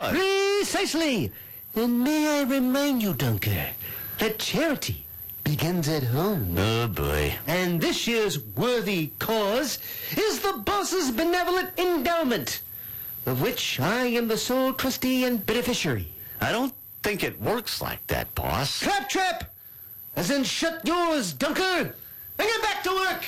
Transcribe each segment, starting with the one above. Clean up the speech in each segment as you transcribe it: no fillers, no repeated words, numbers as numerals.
cause. Precisely. And may I remind you, Dunker, that charity begins at home. Oh, boy. And this year's worthy cause is the boss's benevolent endowment, of which I am the sole trustee and beneficiary. I don't think it works like that, boss. Claptrap! As in shut yours, Dunker, and get back to work!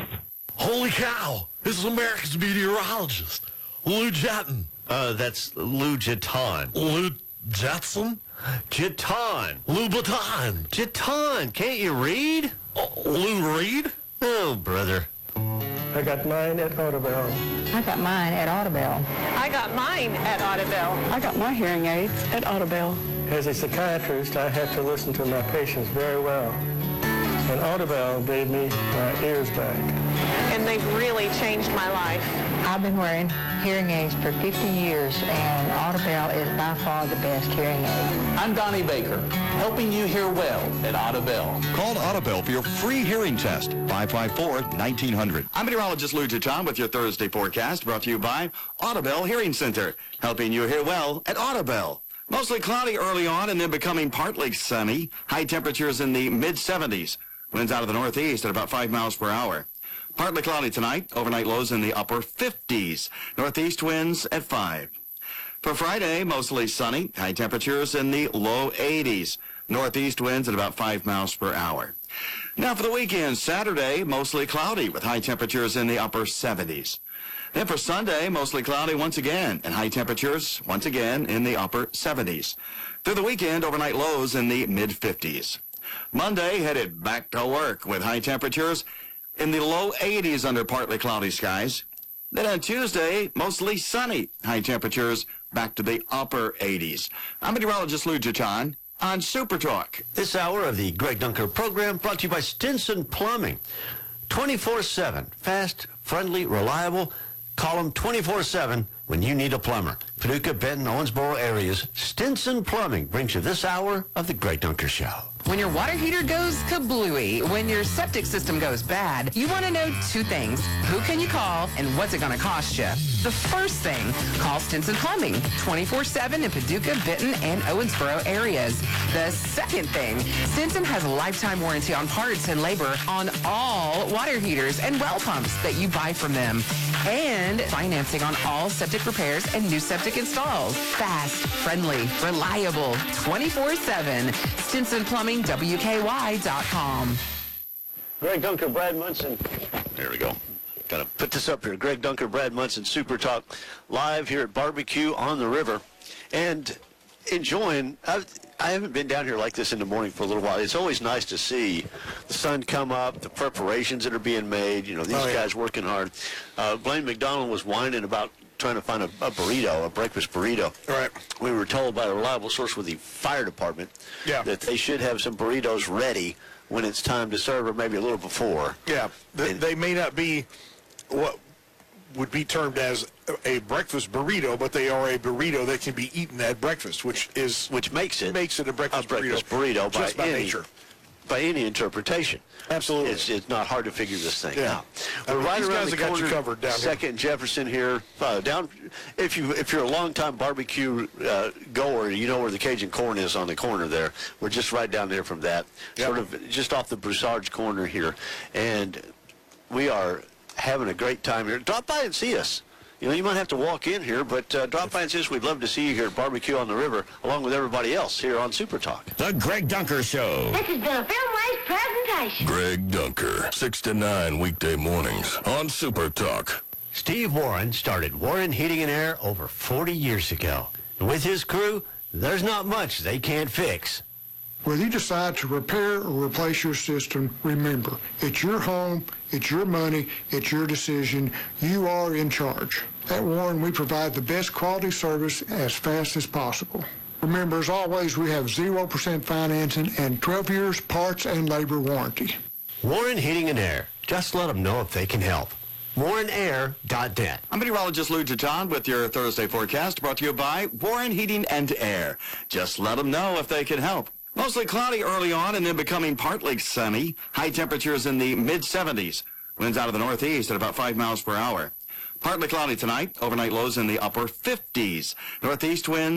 Holy cow! This is America's meteorologist, Lou Jetton. That's Lou Jetton. Lou Jetson? Jetton. Lou Baton. Jetton. Can't you read? Lou Reed? Oh, brother. I got mine at Audubell. I got mine at Audubell. I got mine at Audubell. I got my hearing aids at Audubell. As a psychiatrist, I have to listen to my patients very well. And Audubell gave me my ears back. And they've really changed my life. I've been wearing hearing aids for 50 years, and Audubell is by far the best hearing aid. I'm Donnie Baker, helping you hear well at Audubell. Call Audubell for your free hearing test, 554-1900. I'm meteorologist Lou Jetton with your Thursday forecast, brought to you by Audubell Hearing Center, helping you hear well at Audubell. Mostly cloudy early on and then becoming partly sunny. High temperatures in the mid-70s. Winds out of the northeast at about 5 miles per hour. Partly cloudy tonight. Overnight lows in the upper 50s. Northeast winds at 5. For Friday, mostly sunny. High temperatures in the low 80s. Northeast winds at about 5 miles per hour. Now for the weekend, Saturday, mostly cloudy with high temperatures in the upper 70s. Then for Sunday, mostly cloudy once again, and high temperatures once again in the upper 70s. Through the weekend, overnight lows in the mid-50s. Monday, headed back to work with high temperatures in the low 80s under partly cloudy skies. Then on Tuesday, mostly sunny, high temperatures back to the upper 80s. I'm meteorologist Lou Jetton on Super Talk. This hour of the Greg Dunker program brought to you by Stinson Plumbing. 24/7, fast, friendly, reliable. Call them 24/7 when you need a plumber. Paducah, Benton, Owensboro areas. Stinson Plumbing brings you this hour of the Greg Dunker Show. When your water heater goes kablooey, when your septic system goes bad, you want to know two things. Who can you call and what's it going to cost you? The first thing, call Stinson Plumbing, 24/7 in Paducah, Benton, and Owensboro areas. The second thing, Stinson has a lifetime warranty on parts and labor on all water heaters and well pumps that you buy from them. And financing on all septic repairs and new septic installs. Fast, friendly, reliable, 24/7. StinsonPlumbingWKY.com. Greg Dunker, Brad Munson. There we go. Got to put this up here. Greg Dunker, Brad Munson, Super Talk, live here at Barbecue on the River. And enjoying, I haven't been down here like this in the morning for a little while. It's always nice to see the sun come up, the preparations that are being made, you know, these guys working hard. Blaine McDonald was whining about trying to find a burrito, a breakfast burrito. Right. We were told by a reliable source with the fire department that they should have some burritos ready when it's time to serve, or maybe a little before. Yeah, they may not be what would be termed as a breakfast burrito, but they are a burrito that can be eaten at breakfast, which makes it a breakfast burrito just by nature. By any interpretation. Absolutely. It's not hard to figure this thing out. We're right these around guys the have got corner, you covered down Second Jefferson here. If you're a long-time barbecue goer, you know where the Cajun Corn is on the corner there. We're just right down there from that, sort of just off the Broussard's corner here. And we are having a great time here. Drop by and see us. You know, you might have to walk in here, but drop by and see us. We'd love to see you here at Barbecue on the River, along with everybody else here on Super Talk. The Greg Dunker Show. This has been a Filmways presentation. Greg Dunker, 6 to 9 weekday mornings on Super Talk. Steve Warren started Warren Heating and Air over 40 years ago. And with his crew, there's not much they can't fix. Whether you decide to repair or replace your system, remember, it's your home, it's your money, it's your decision. You are in charge. At Warren, we provide the best quality service as fast as possible. Remember, as always, we have 0% financing and 12 years parts and labor warranty. Warren Heating and Air. Just let them know if they can help. WarrenAir.net. I'm meteorologist Lou Jetton with your Thursday forecast, brought to you by Warren Heating and Air. Just let them know if they can help. Mostly cloudy early on and then becoming partly sunny. High temperatures in the mid-70s. Winds out of the northeast at about 5 miles per hour. Partly cloudy tonight. Overnight lows in the upper 50s. Northeast winds